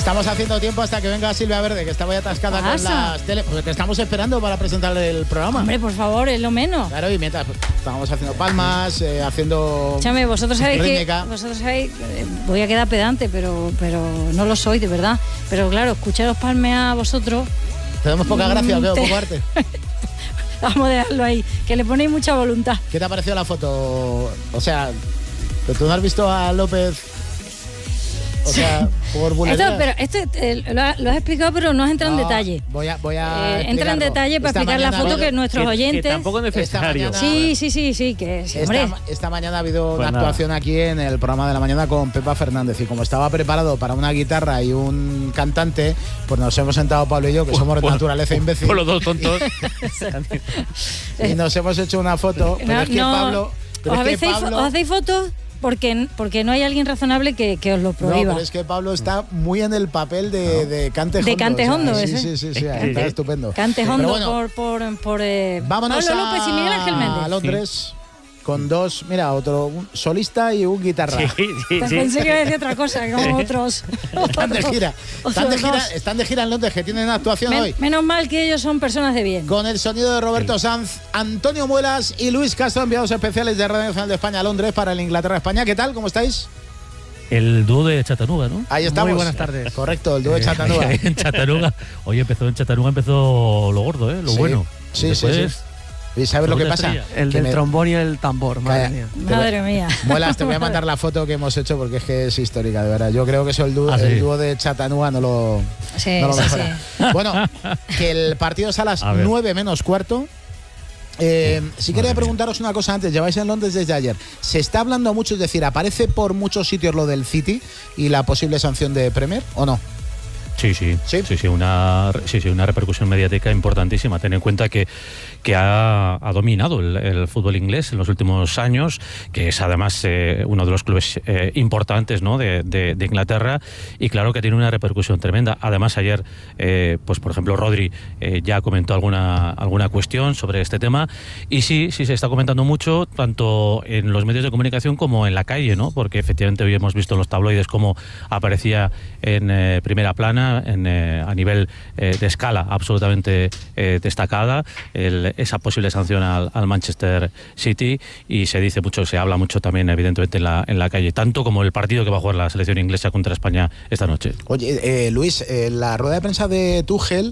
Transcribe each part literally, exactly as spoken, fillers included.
Estamos haciendo tiempo hasta que venga Silvia Verde, que estaba ya atascada con las tele, porque te estamos esperando para presentar el programa. Hombre, por favor, es lo menos. Claro, y mientras pues, estábamos haciendo palmas, eh, haciendo Escúchame, vosotros sabéis rítmica. que vosotros sabéis, eh, voy a quedar pedante, pero pero no lo soy, de verdad. Pero claro, escucharos palmear a vosotros. Tenemos poca gracia, ¿o qué? Poco arte. Vamos a dejarlo ahí, que le ponéis mucha voluntad. ¿Qué te ha parecido la foto? O sea, ¿tú no has visto a López? O sea, por bulerías. Esto, pero esto eh, lo, ha- lo has explicado, pero no has entrado No, en detalle. Voy a, voy a Eh, entra en explicarlo. detalle para Esta explicar la mañana- foto que nuestros que, oyentes. que tampoco es necesario. Esta Sí, sí, sí, sí, que sí, hombre. Esta, esta mañana ha habido Pues una nada. actuación aquí en el programa de la mañana con Pepa Fernández y como estaba preparado para una guitarra y un cantante, pues nos hemos sentado Pablo y yo, que somos de naturaleza imbécil, Por los dos tontos. y nos hemos hecho una foto. Pero No, es que no, Pablo... Pero ¿Os, es que hacéis, Pablo ¿Os hacéis fotos? Porque, porque no hay alguien razonable que, que os lo no, prohíba. pero es que Pablo está muy en el papel de, de Cante De Hondo. Cante Hondo, sí, ese. sí, sí, sí, sí, Sí, está sí. estupendo. Cante Pero hondo bueno, por, por, por eh, vámonos Pablo a López y Miguel Ángel Méndez. a Londres con dos, mira, otro un solista y un guitarra. Sí, sí, sí. Pensé que iba a decir otra cosa, como otros. Están de gira. Están de otros gira, dos. están de gira en Londres, que tienen actuación Men- hoy. menos mal que ellos son personas de bien. Con el sonido de Roberto Sanz, Antonio Muelas y Luis Castro, enviados especiales de Radio Nacional de España a Londres para el Inglaterra-España. ¿Qué tal? ¿Cómo estáis? El dúo de Chattanooga, ¿no? Ahí estamos. Muy buenas tardes. Correcto, el dúo de Chattanooga. Eh, en Chattanooga. Oye, empezó en Chattanooga, empezó lo gordo, ¿eh? Lo Sí, bueno. sí, sí, Después, sí. ¿Y sabes lo que segunda pasa? estrella. El Que del me- trombón y el tambor, madre Calla. mía. Te Madre voy- mía. Muelas, te voy a mandar la foto que hemos hecho porque es que es histórica, de verdad. Yo creo que eso el dúo, Ah, sí. el dúo de Chattanooga no lo, Sí, no lo sí, mejora. Bueno, que el partido es a las A ver. nueve menos cuarto. Eh, si quería Madre mía. preguntaros una cosa antes, lleváis en Londres desde ayer. Se está hablando mucho, es decir, aparece por muchos sitios lo del City y la posible sanción de Premier, ¿o no? Sí, sí, ¿Sí? sí, sí, una, sí, sí, una repercusión mediática importantísima. Ten en cuenta que, que ha, ha dominado el, el fútbol inglés en los últimos años, que es además eh, uno de los clubes eh, importantes, ¿no? de, de, de Inglaterra, y claro que tiene una repercusión tremenda. Además ayer, eh, pues por ejemplo, Rodri eh, ya comentó alguna, alguna cuestión sobre este tema, y sí, sí se está comentando mucho, tanto en los medios de comunicación como en la calle, ¿no? Porque efectivamente hoy hemos visto en los tabloides cómo aparecía en eh, primera plana, en, eh, a nivel eh, de escala absolutamente eh, destacada, el, esa posible sanción al, al Manchester City, y se dice mucho, se habla mucho también evidentemente en la, en la calle, tanto como el partido que va a jugar la selección inglesa contra España esta noche. Oye, eh, Luis, eh, la rueda de prensa de Tuchel,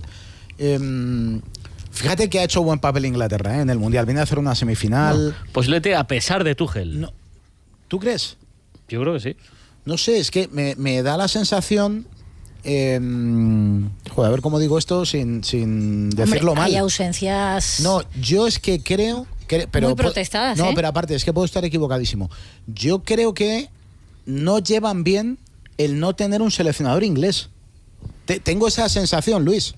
eh, fíjate que ha hecho buen papel Inglaterra, ¿eh? En el Mundial. Viene a hacer una semifinal. Posiblemente a pesar de Tuchel. No. ¿Tú crees? Yo creo que sí. No sé, es que me, me da la sensación... Eh, joder, a ver cómo digo esto sin, sin decirlo Hombre, mal. hay ausencias. No, yo es que creo... que- pero, Muy protestadas, No, ¿eh? pero aparte, es que puedo estar equivocadísimo. Yo creo que no llevan bien el no tener un seleccionador inglés. Te- tengo esa sensación, Luis.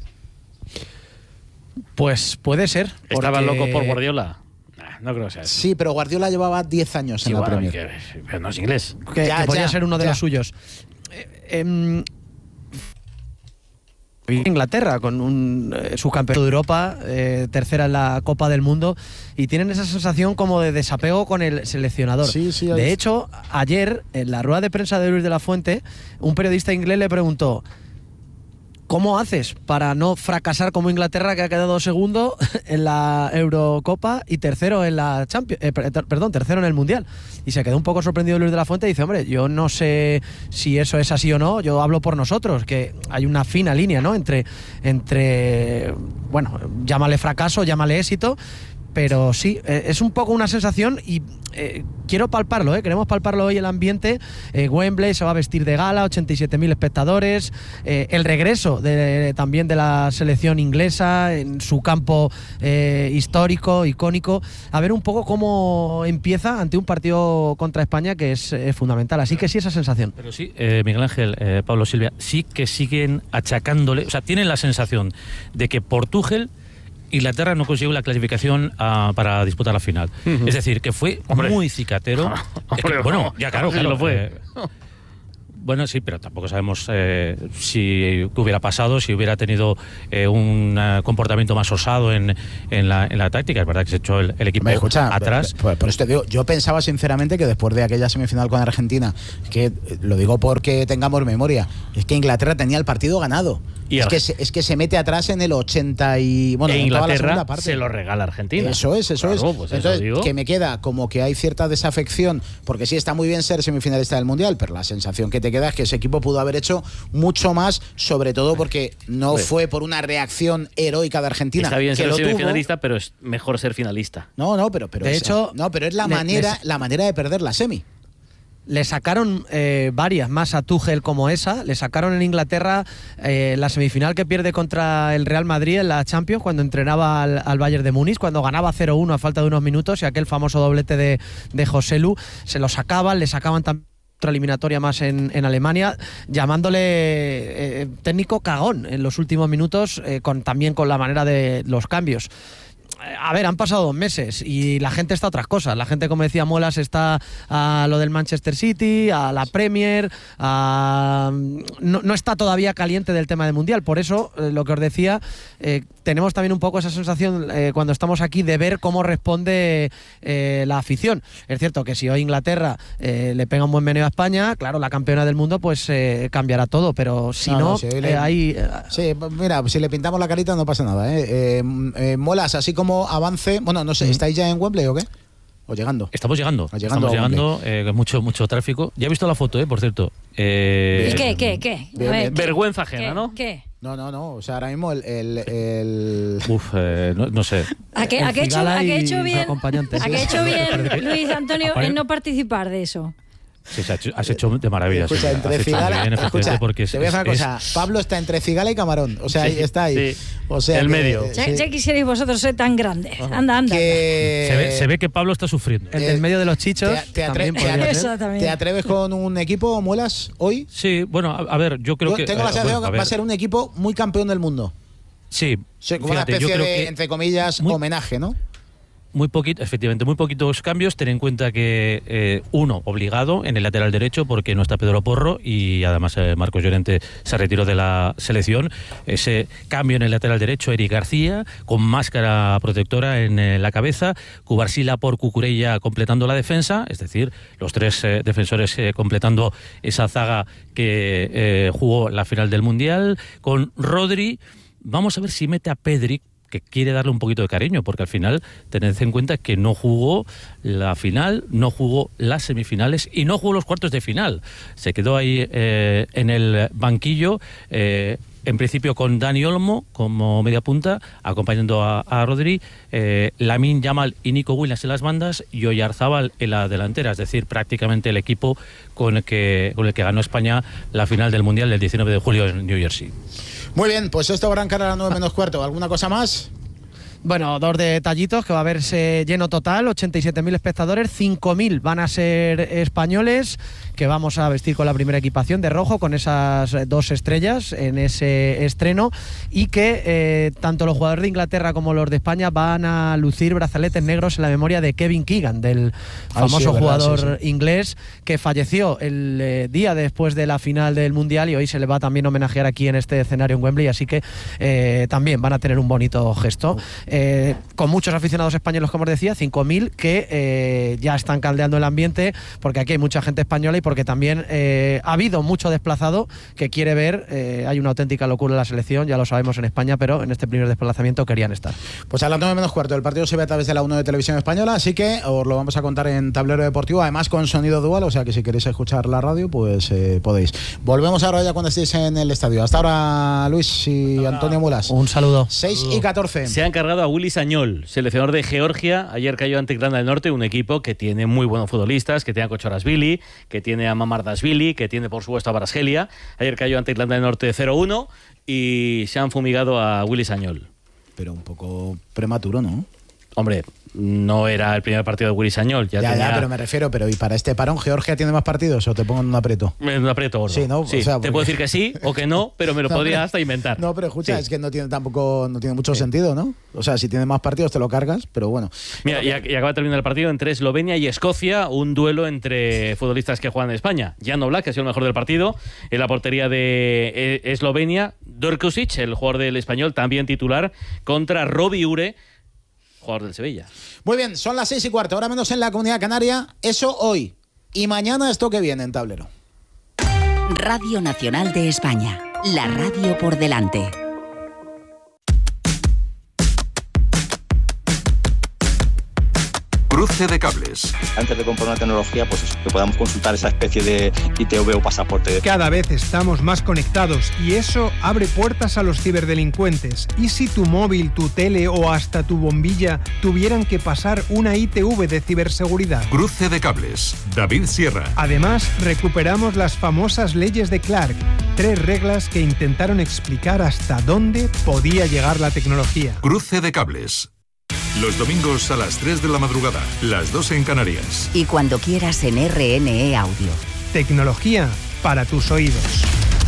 Pues puede ser. ¿Estaban porque- locos por Guardiola? Nah, no creo que sea eso. Sí, pero Guardiola llevaba diez años Sí, en la bueno, Premier. que- pero no es inglés. Que, Ya, que podría ya, ser uno de ya. los suyos. Eh, em, Inglaterra con un eh, subcampeón de Europa, eh, tercera en la Copa del Mundo, y tienen esa sensación como de desapego con el seleccionador. Sí, sí, de hay- hecho, ayer en la rueda de prensa de Luis de la Fuente, un periodista inglés le preguntó: ¿cómo haces para no fracasar como Inglaterra, que ha quedado segundo en la Eurocopa y tercero en la Champions, eh, per- perdón, tercero en el Mundial? Y se quedó un poco sorprendido Luis de la Fuente y dice: hombre, yo no sé si eso es así o no, yo hablo por nosotros, que hay una fina línea, ¿no? Entre, entre bueno, llámale fracaso, llámale éxito, pero sí, eh, es un poco una sensación y eh, quiero palparlo, ¿eh? Queremos palparlo hoy el ambiente. eh, Wembley se va a vestir de gala, ochenta y siete mil espectadores, eh, el regreso de, también de la selección inglesa en su campo eh, histórico, icónico, a ver un poco cómo empieza ante un partido contra España que es eh, fundamental, así que sí, esa sensación. Pero sí, eh, Miguel Ángel, eh, Pablo, Silvia, sí que siguen achacándole, o sea, tienen la sensación de que por Tuchel Inglaterra no consiguió la clasificación uh, para disputar la final. Uh-huh. Es decir, que fue Hombre. muy cicatero. Hombre, Es que, bueno, no, ya claro, sí claro lo fue. eh, Bueno, sí, pero tampoco sabemos eh, si qué hubiera pasado, si hubiera tenido eh, un uh, comportamiento más osado en, en, la, en la táctica. Es verdad que se echó el, el equipo Me escucha, atrás. Por, por esto digo, yo pensaba sinceramente que después de aquella semifinal con Argentina, que lo digo porque tengamos memoria, es que Inglaterra tenía el partido ganado. Y es, que se, es que se mete atrás en el ochenta y... Bueno, e en toda la Inglaterra segunda parte. se lo regala a Argentina. Eso es, eso Claro, es. pues Entonces, eso digo. que me queda como que hay cierta desafección, porque sí está muy bien ser semifinalista del Mundial, pero la sensación que te queda es que ese equipo pudo haber hecho mucho más, sobre todo porque no Pues, fue por una reacción heroica de Argentina. Está bien que ser lo tuvo. semifinalista, pero es mejor ser finalista. No, no, pero, pero De es, hecho, no, pero es la le- manera, les- la manera de perder la semi. Le sacaron eh, varias más a Tuchel como esa. Le sacaron en Inglaterra eh, la semifinal que pierde contra el Real Madrid en la Champions cuando entrenaba al, al Bayern de Múnich, cuando ganaba cero uno a falta de unos minutos, y aquel famoso doblete de, de Joselu. Se lo sacaban, le sacaban también otra eliminatoria más en, en Alemania, llamándole eh, técnico cagón en los últimos minutos, eh, con, también con la manera de los cambios. A ver, han pasado dos meses y la gente está a otras cosas. La gente, como decía Molas, está a lo del Manchester City, a la Premier, a... No, no está todavía caliente del tema del Mundial. Por eso, eh, lo que os decía, eh, tenemos también un poco esa sensación eh, cuando estamos aquí de ver cómo responde eh, la afición. Es cierto que si hoy Inglaterra eh, le pega un buen meneo a España, claro, la campeona del mundo, pues eh, cambiará todo. Pero si No, no, no, si hoy eh, le- hay... Sí, mira, si le pintamos la carita no pasa nada, ¿eh? Eh, eh, Molas, así como avance, bueno, no sé, ¿estáis ya en Wembley o qué? ¿O llegando? Estamos llegando, Ah, llegando estamos a llegando, eh, con mucho, mucho tráfico. Ya he visto la foto, eh, por cierto. Eh, ¿Y qué, qué, qué? A Bien, ver, bien. ¿qué? Vergüenza ajena, ¿Qué? ¿no? ¿Qué? No, no, no, o sea, ahora mismo el... el, el- Uf, eh, no, no sé. ¿A qué, El a qué hecho, Cigala a qué y hecho su bien, acompañante. a qué hecho bien Luis Antonio Apare- en no participar de eso? Sí, se ha hecho- has hecho de maravilla. Escucha, sí, entre has hecho muy Cigala, bien, efectivamente, escucha, porque es- te voy a decir una es- cosa, Pablo está entre Cigala y Camarón, o sea, Sí, ahí está ahí. sí. O sea, El que- medio. Ya, sí, ya quisierais vosotros ser tan grandes. Anda, anda. que- se, ve, se ve que Pablo está sufriendo. El del medio de los chichos ¿Te, te atre- también te podría atre- ser. Eso también. ¿Te atreves con un equipo, Muelas, hoy? Sí, bueno, a, a ver, yo creo Yo que... tengo la eh, sensación bueno, a que va a ver, ser un equipo muy campeón del mundo. Sí, Sí, como fíjate, una yo especie creo de, que entre comillas, muy- homenaje, ¿no? muy poquito, efectivamente, muy poquitos cambios. Ten en cuenta que eh, uno obligado en el lateral derecho porque no está Pedro Porro y además eh, Marcos Llorente se retiró de la selección. Ese cambio en el lateral derecho, Eric García con máscara protectora en eh, la cabeza, Cubarsila por Cucurella completando la defensa, es decir, los tres eh, defensores eh, completando esa zaga que eh, jugó la final del Mundial, con Rodri. Vamos a ver si mete a Pedri, que quiere darle un poquito de cariño, porque al final tened en cuenta que no jugó la final, no jugó las semifinales y no jugó los cuartos de final. Se quedó ahí eh, en el banquillo, eh, en principio con Dani Olmo como media punta, acompañando a, a Rodri, eh, Lamine Yamal y Nico Williams en las bandas y Oyarzábal en la delantera, es decir, prácticamente el equipo con el que, con el que ganó España la final del Mundial del diecinueve de julio en New Jersey. Muy bien, pues esto va a arrancar a las nueve menos cuarto. ¿Alguna cosa más? Bueno, dos detallitos, que va a verse lleno total, ochenta y siete mil espectadores, cinco mil van a ser españoles, que vamos a vestir con la primera equipación de rojo, con esas dos estrellas en ese estreno, y que eh, tanto los jugadores de Inglaterra como los de España van a lucir brazaletes negros en la memoria de Kevin Keegan, del Ah, famoso sí, verdad, jugador sí, sí. inglés, que falleció el eh, día después de la final del Mundial, y hoy se le va también a homenajear aquí en este escenario en Wembley, así que eh, también van a tener un bonito gesto. Eh, con muchos aficionados españoles, como os decía, cinco mil que eh, ya están caldeando el ambiente, porque aquí hay mucha gente española y porque también eh, ha habido mucho desplazado que quiere ver, eh, hay una auténtica locura en la selección, ya lo sabemos en España, pero en este primer desplazamiento querían estar. Pues a las nueve menos cuarto, el partido se ve a través de la uno de Televisión Española, así que os lo vamos a contar en Tablero Deportivo, además con sonido dual, o sea que si queréis escuchar la radio, pues eh, podéis. Volvemos ahora ya cuando estéis en el estadio. Hasta ahora, Luis y Antonio Mulas. Un saludo. seis y catorce. Se ha encargado a Willy Sañol, seleccionador de Georgia. Ayer cayó ante Irlanda del Norte, un equipo que tiene muy buenos futbolistas, que tiene a Kochorashvili, que tiene a Mamardashvili, que tiene por supuesto a Barasgelia. Ayer cayó ante Irlanda del Norte cero uno y se han fumigado a Willy Sañol. Pero un poco prematuro, ¿no? Hombre, no era el primer partido de Willy Sagnol. Ya, ya, tenía... ya, pero me refiero, pero ¿y para este parón Georgia tiene más partidos o te pongo en un aprieto? En un aprieto gordo. Sí, ¿no? Sí, o sea, te porque... puedo decir que sí o que no, pero me lo no, podría pero... hasta inventar. No, pero escucha, sí. es que no tiene tampoco no tiene mucho sí. sentido, ¿no? O sea, si tiene más partidos te lo cargas, pero bueno. Mira, y, y acaba de terminar el partido entre Eslovenia y Escocia, un duelo entre futbolistas que juegan en España. Jan Oblak, que ha sido el mejor del partido, en la portería de Eslovenia. Dorkusic, el jugador del Español, también titular, contra Robi Ure, jugador del Sevilla. Muy bien, son las seis y cuarto, ahora menos en la Comunidad Canaria. Eso hoy. Y mañana esto que viene en Tablero. Radio Nacional de España. La radio por delante. Cruce de cables. Antes de comprar una tecnología, pues eso, que podamos consultar esa especie de I T V o pasaporte. Cada vez estamos más conectados y eso abre puertas a los ciberdelincuentes. ¿Y si tu móvil, tu tele o hasta tu bombilla tuvieran que pasar una I T V de ciberseguridad? Cruce de cables. David Sierra. Además, recuperamos las famosas leyes de Clark, tres reglas que intentaron explicar hasta dónde podía llegar la tecnología. Cruce de cables. Los domingos a las tres de la madrugada, las dos en Canarias. Y cuando quieras en R N E Audio. Tecnología para tus oídos.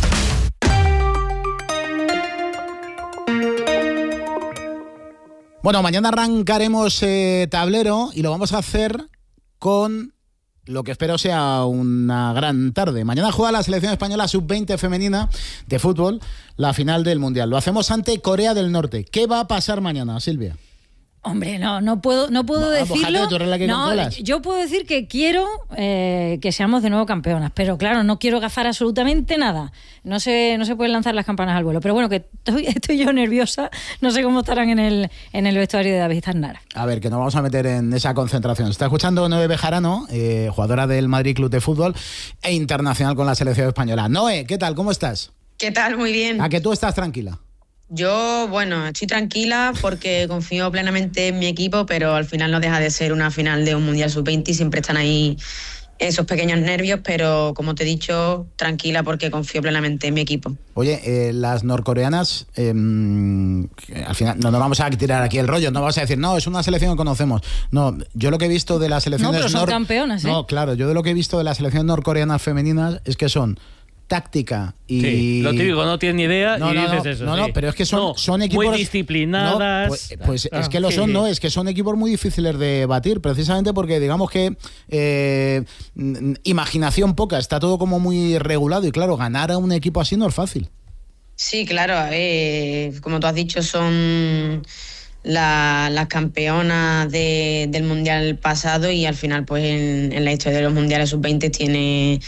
Bueno, mañana arrancaremos eh, Tablero y lo vamos a hacer con lo que espero sea una gran tarde. Mañana juega la selección española sub veinte femenina de fútbol, la final del Mundial. Lo hacemos ante Corea del Norte. ¿Qué va a pasar mañana, Silvia? Hombre, no, no puedo, no puedo no, decirlo. Bojate, tú eres la que no, controlas. yo puedo decir que quiero eh, que seamos de nuevo campeonas, pero claro, no quiero gafar absolutamente nada. No se, no se pueden lanzar las campanas al vuelo. Pero bueno, que estoy, estoy yo nerviosa. No sé cómo estarán en el, en el vestuario de David Aznar. A ver, que nos vamos a meter en esa concentración. Está escuchando Noé Bejarano, eh, jugadora del Madrid Club de Fútbol e internacional con la selección española. Noé, ¿qué tal? ¿Cómo estás? ¿Qué tal? Muy bien. ¿A que tú estás tranquila? Yo, bueno, estoy tranquila porque confío plenamente en mi equipo, pero al final no deja de ser una final de un Mundial sub veinte y siempre están ahí esos pequeños nervios, pero como te he dicho, tranquila porque confío plenamente en mi equipo. Oye, eh, las norcoreanas, eh, al final no nos vamos a tirar aquí el rollo, no vamos a decir, no, es una selección que conocemos. No, yo lo que he visto de las selecciones... No, pero son nor- campeonas, ¿eh? No, claro, yo de lo que he visto de las selecciones norcoreanas femeninas es que son táctica y... Sí, lo típico, no tienes ni idea no, y no, dices no, eso. no, sí. no, pero es que son, no, son equipos... muy disciplinadas. No, pues pues ah, es que lo sí, son, sí. ¿no? Es que son equipos muy difíciles de batir, precisamente porque digamos que eh, imaginación poca, está todo como muy regulado y claro, ganar a un equipo así no es fácil. Sí, claro, eh, como tú has dicho, son la, las campeonas de, del Mundial pasado y al final pues en, en la historia de los Mundiales sub veinte tiene...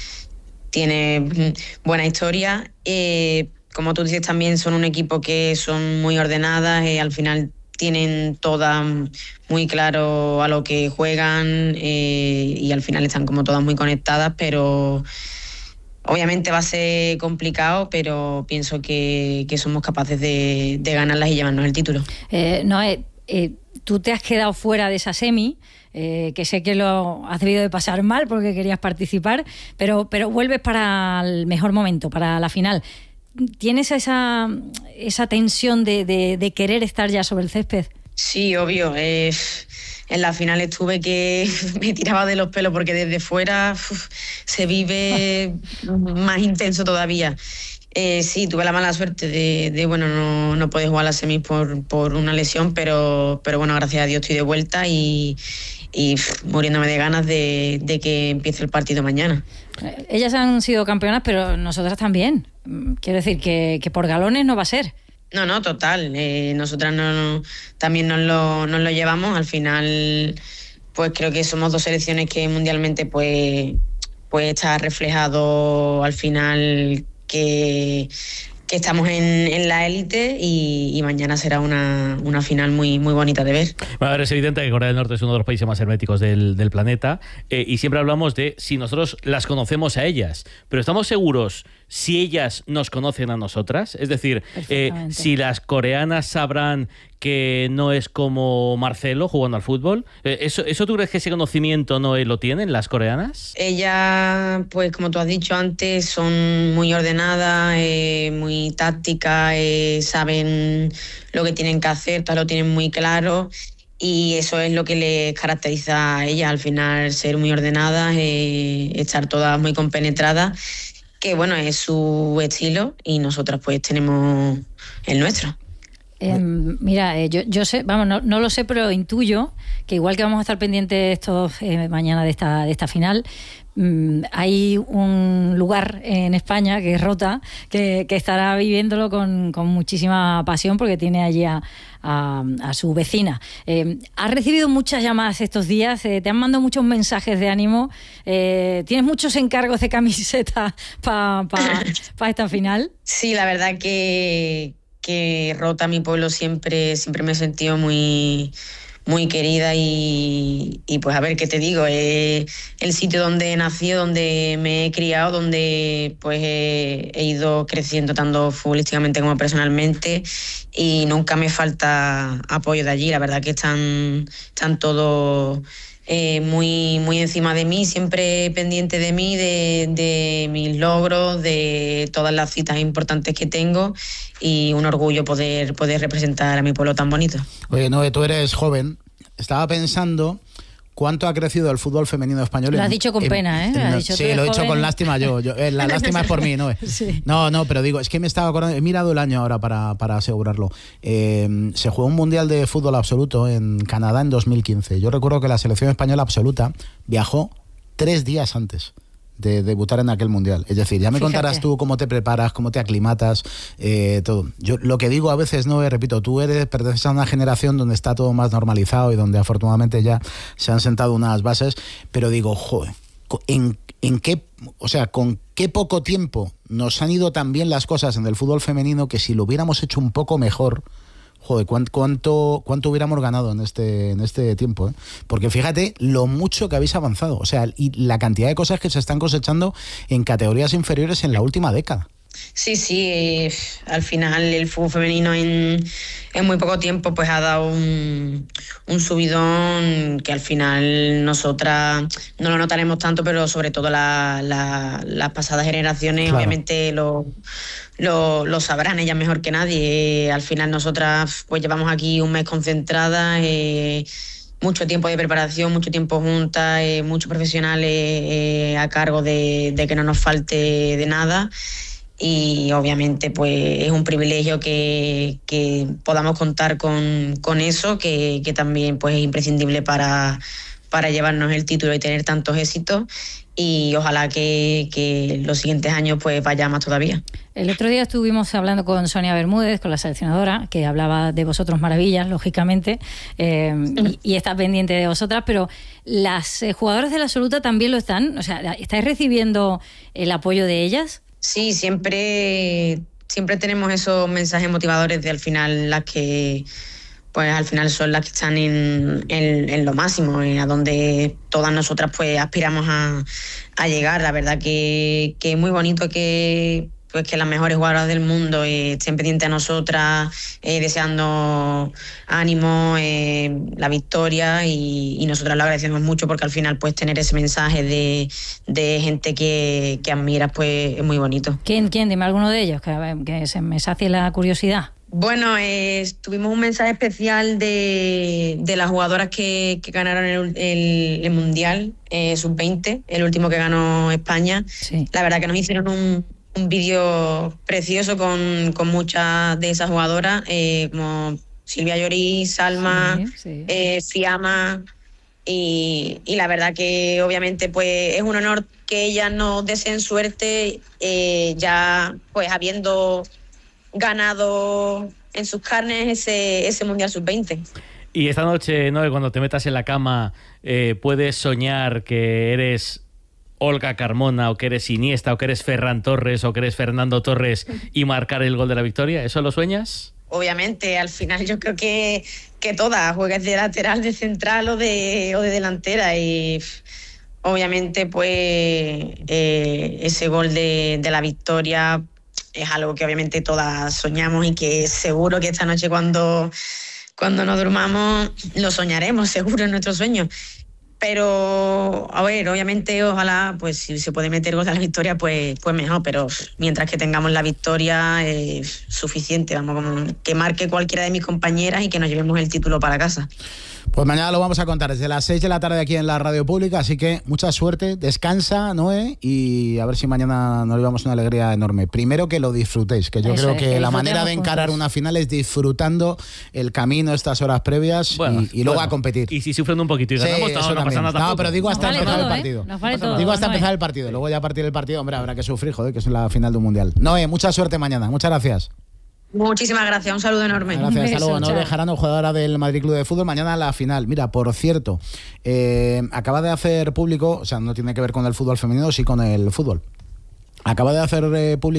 tiene buena historia. Eh, como tú dices, también son un equipo que son muy ordenadas, eh, al final tienen todas muy claro a lo que juegan eh, y al final están como todas muy conectadas, pero obviamente va a ser complicado, pero pienso que, que somos capaces de, de ganarlas y llevarnos el título. Eh, no, eh, eh, tú te has quedado fuera de esa semi. Eh, que sé que lo has debido de pasar mal porque querías participar, pero, pero vuelves para el mejor momento, para la final. ¿Tienes esa, esa tensión de, de, de querer estar ya sobre el césped? Sí, obvio. Eh, en la final estuve que me tiraba de los pelos porque desde fuera uf, se vive más intenso todavía. Eh, sí, tuve la mala suerte de, de bueno, no, no poder jugar a las semis por, por una lesión, pero, pero bueno, gracias a Dios estoy de vuelta y, y pff, muriéndome de ganas de, de que empiece el partido mañana. Ellas han sido campeonas, pero nosotras también. Quiero decir que, que por galones no va a ser. No, no, total. Eh, nosotras no, no, también nos lo, nos lo llevamos. Al final, pues creo que somos dos selecciones que mundialmente pues, pues está reflejado al final que, que estamos en, en la élite y, y mañana será una, una final muy, muy bonita de ver. Bueno, a ver, es evidente que Corea del Norte es uno de los países más herméticos del, del planeta eh, y siempre hablamos de si nosotros las conocemos a ellas, pero ¿estamos seguros si ellas nos conocen a nosotras? Es decir, eh, si las coreanas sabrán que no es como Marcelo jugando al fútbol, eh, ¿eso, ¿eso tú crees que ese conocimiento no lo tienen las coreanas? Ellas, pues como tú has dicho antes, son muy ordenadas, eh, muy tácticas, eh, saben lo que tienen que hacer, todo lo tienen muy claro. y eso es lo que le caracteriza a ella, al final ser muy ordenadas, eh, estar todas muy compenetradas, que bueno, es su estilo y nosotras pues tenemos el nuestro. Eh, mira, eh, yo, yo sé, vamos, no, no lo sé, pero intuyo que igual que vamos a estar pendientes todos eh, mañana de esta, de esta final, mmm, hay un lugar en España que es Rota, que, que estará viviéndolo con, con muchísima pasión porque tiene allí a, a, a su vecina. Eh, ¿Has recibido muchas llamadas estos días? Eh, ¿Te han mandado muchos mensajes de ánimo? Eh, ¿Tienes muchos encargos de camiseta para pa, pa esta final? Sí, la verdad que... que Rota, mi pueblo, siempre, siempre me he sentido muy, muy querida y, y pues a ver qué te digo, es el sitio donde he nacido, donde me he criado, donde pues he, he ido creciendo tanto futbolísticamente como personalmente y nunca me falta apoyo de allí. La verdad que están, están todos eh, muy, muy encima de mí, siempre pendiente de mí, de, de mis logros, de todas las citas importantes que tengo y un orgullo poder, poder representar a mi pueblo tan bonito. Oye, Noé, tú eres joven. Estaba pensando cuánto ha crecido el fútbol femenino español. Lo en, has dicho con en, pena, ¿eh? En, has dicho sí, lo he dicho con lástima yo. yo eh, la lástima es por mí, ¿no? Sí. No, no, pero digo, es que me estaba acordando, he mirado el año ahora para, para asegurarlo. Eh, se jugó un mundial de fútbol absoluto en Canadá en dos mil quince. Yo recuerdo que la selección española absoluta viajó tres días antes de debutar en aquel mundial. Es decir, ya me Fíjate. contarás tú cómo te preparas, cómo te aclimatas, eh, todo. Yo lo que digo a veces, no, eh, repito, tú eres perteneces a una generación donde está todo más normalizado y donde afortunadamente ya se han sentado unas bases, pero digo, joder, ¿en, en qué, o sea, con qué poco tiempo nos han ido tan bien las cosas en el fútbol femenino que si lo hubiéramos hecho un poco mejor, joder, ¿cuánto, cuánto, cuánto hubiéramos ganado en este, en este tiempo? ¿eh? Porque fíjate lo mucho que habéis avanzado, o sea, y la cantidad de cosas que se están cosechando en categorías inferiores en la última década. Sí, sí, eh, al final el fútbol femenino en, en muy poco tiempo pues ha dado un, un subidón que al final nosotras no lo notaremos tanto, pero sobre todo la, la, las pasadas generaciones, claro, obviamente lo, lo, lo sabrán ellas mejor que nadie. Eh, al final nosotras pues llevamos aquí un mes concentradas, eh, mucho tiempo de preparación, mucho tiempo juntas, eh, muchos profesionales eh, a cargo de, de que no nos falte de nada. Y obviamente pues es un privilegio que, que podamos contar con, con eso, que, que también pues es imprescindible para, para llevarnos el título y tener tantos éxitos, y ojalá que, que los siguientes años pues vaya más todavía. El otro día estuvimos hablando con Sonia Bermúdez, con la seleccionadora, que hablaba de vosotros maravillas, lógicamente, eh, y, y está pendiente de vosotras, pero las eh, jugadoras de la absoluta también lo están, o sea, ¿estáis recibiendo el apoyo de ellas? Sí, siempre, siempre tenemos esos mensajes motivadores de al final las que pues al final son las que están en, en, en lo máximo, a donde todas nosotras pues aspiramos a, a llegar. La verdad que, que es muy bonito que pues que las mejores jugadoras del mundo eh, estén pendientes a nosotras, eh, deseando ánimo, eh, la victoria, y, y nosotras lo agradecemos mucho porque al final pues tener ese mensaje de, de gente que, que admiras pues es muy bonito. ¿Quién? ¿Quién? Dime alguno de ellos, que, que se me sacie la curiosidad. Bueno, eh, tuvimos un mensaje especial de, de las jugadoras que, que ganaron el, el, el Mundial eh, sub veinte, el último que ganó España. Sí. La verdad que nos hicieron un un vídeo precioso con, con muchas de esas jugadoras, eh, como Silvia Llorí, Salma, sí, sí. Eh, Fiamma, y, y la verdad que obviamente pues es un honor que ellas nos deseen suerte, eh, ya pues habiendo ganado en sus carnes ese, ese Mundial sub veinte. Y esta noche, ¿no?, cuando te metas en la cama, eh, puedes soñar que eres Olga Carmona, o que eres Iniesta, o que eres Ferran Torres, o que eres Fernando Torres, y marcar el gol de la victoria. ¿Eso lo sueñas? Obviamente, al final yo creo que, que todas, juegas de lateral, de central o de, o de delantera, y obviamente pues eh, ese gol de, de la victoria es algo que obviamente todas soñamos, y que seguro que esta noche cuando, cuando nos durmamos lo soñaremos, seguro, en nuestros sueños. Pero, a ver, obviamente, ojalá, pues si se puede meter gol de la victoria, pues, pues mejor, pero mientras que tengamos la victoria es suficiente, vamos, como que marque cualquiera de mis compañeras y que nos llevemos el título para casa. Pues mañana lo vamos a contar desde las seis de la tarde aquí en la radio pública, así que mucha suerte, descansa, Noé, y a ver si mañana nos llevamos una alegría enorme. Primero que lo disfrutéis, que yo Eso creo es, que, que la manera de encarar juntos. una final es disfrutando el camino, estas horas previas Bueno, y, y luego bueno. a competir. Y si sufren un poquito y Sí, ganamos, eso no, no pasa también. nada No, tampoco. pero digo hasta Nos vale empezar todo, el ¿eh? partido. Nos vale todo, Digo hasta Noé. empezar el partido, luego ya a partir del partido, hombre, habrá que sufrir, joder, que es la final de un mundial. Noé, mucha suerte mañana, muchas gracias. Muchísimas gracias, un saludo enorme. Gracias, hasta beso, luego. Noé chao. Bejarano, jugadora del Madrid Club de Fútbol. Mañana la final. Mira, por cierto, eh, acaba de hacer público, o sea, no tiene que ver con el fútbol femenino, sí con el fútbol. Acaba de hacer eh, público